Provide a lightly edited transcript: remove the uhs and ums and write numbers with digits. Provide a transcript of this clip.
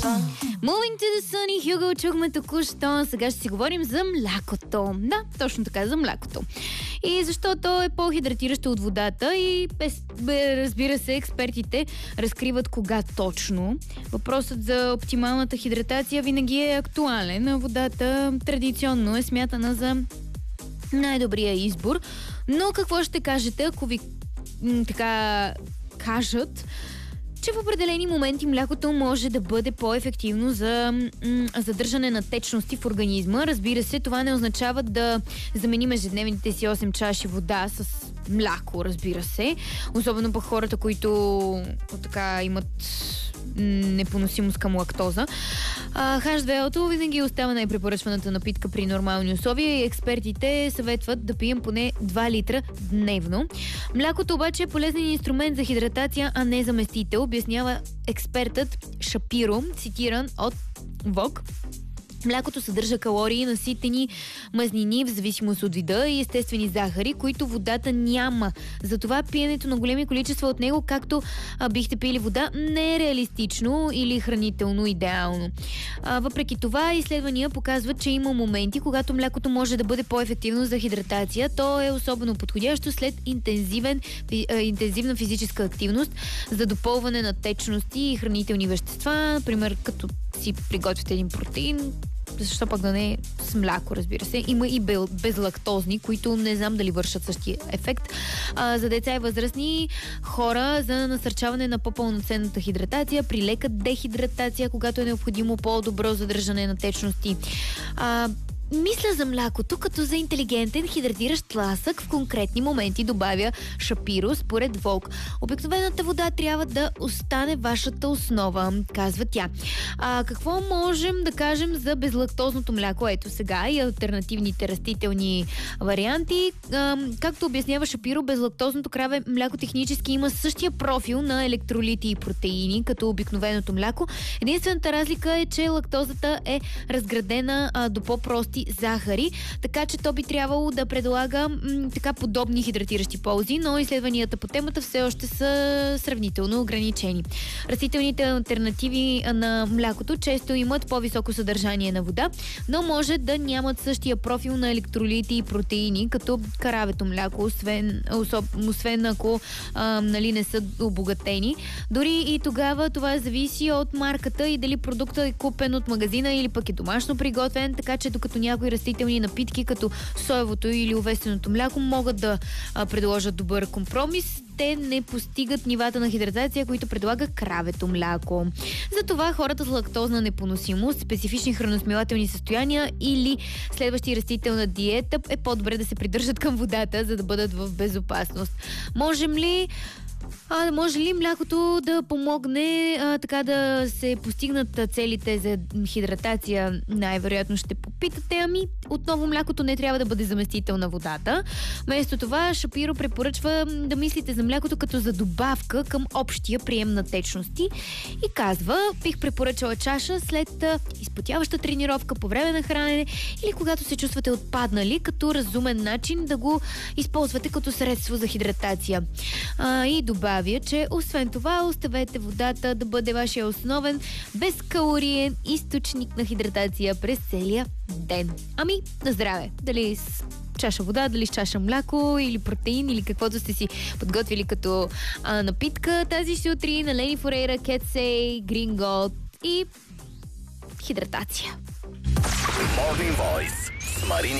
Moving to the Sun и Hugo чухме току-що. Сега ще си говорим за млякото. Да, точно така, за млякото. И защо то е по-хидратиращо от водата и разбира се, експертите разкриват кога точно. Въпросът за оптималната хидратация винаги е актуален. Водата традиционно е смятана за най-добрия избор. Но какво ще кажете, ако ви така кажат, че в определени моменти млякото може да бъде по-ефективно за задържане на течности в организма. Разбира се, това не означава да заменим ежедневните си 8 чаши вода с мляко, разбира се. Особено пък хората, които така имат непоносимост към лактоза. H2O-то винаги остава най-препоръчваната напитка при нормални условия и експертите съветват да пием поне 2 литра дневно. Млякото обаче е полезен инструмент за хидратация, а не заместител, обяснява експертът Шапиро, цитиран от Vogue. Млякото съдържа калории, наситени мазнини в зависимост от вида и естествени захари, които водата няма. Затова пиенето на големи количества от него, както бихте пили вода, не е реалистично или хранително идеално. Въпреки това, изследвания показват, че има моменти, когато млякото може да бъде по-ефективно за хидратация. То е особено подходящо след интензивна физическа активност за допълване на течности и хранителни вещества, например като си приготвите един протеин. Защо пък да не с мляко, разбира се. Има и безлактозни, които не знам дали вършат същия ефект. За деца и възрастни хора за насърчаване на по-пълноценната хидратация при лека дехидратация, когато е необходимо по-добро задържане на течности. Мисля за млякото като за интелигентен хидратиращ тласък в конкретни моменти, добавя Шапиро според Vogue. Обикновената вода трябва да остане вашата основа, казва тя. Какво можем да кажем за безлактозното мляко? Ето сега и алтернативните растителни варианти. Както обяснява Шапиро, безлактозното краве мляко технически има същия профил на електролити и протеини, като обикновеното мляко. Единствената разлика е, че лактозата е разградена до по-прости захари, така че то би трябвало да предлага така подобни хидратиращи ползи, но изследванията по темата все още са сравнително ограничени. Растителните алтернативи на млякото често имат по-високо съдържание на вода, но може да нямат същия профил на електролити и протеини, като каравето мляко, освен ако не са обогатени. Дори и тогава това зависи от марката и дали продуктът е купен от магазина или пък е домашно приготвен, така че докато някои растителни напитки, като соевото или овесеното мляко, могат да предложат добър компромис, те не постигат нивата на хидратация, които предлага кравето мляко. Затова хората с лактозна непоносимост, специфични храносмилателни състояния или следващи растителна диета е по-добре да се придържат към водата, за да бъдат в безопасност. Може ли млякото да помогне така да се постигнат целите за хидратация? Най-вероятно ще попитате. Отново млякото не трябва да бъде заместител на водата. Вместо това Шапиро препоръчва да мислите за млякото като за добавка към общия прием на течности и казва: бих препоръчала чаша след изпотяваща тренировка, по време на хранене или когато се чувствате отпаднали, като разумен начин да го използвате като средство за хидратация. И добавя, че освен това оставете водата да бъде вашия основен безкалориен източник на хидратация през целия ден. На здраве! Дали с чаша вода, дали с чаша мляко или протеин, или каквото сте си подготвили като напитка тази сутрин. Елени Форейра, Кетсей, Green Gold и хидратация. Morning Voice с Марини